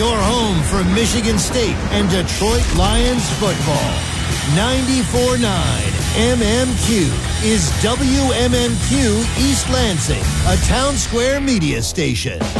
your home for Michigan State and Detroit Lions football. 94.9 MMQ is WMMQ East Lansing, a Town Square media station.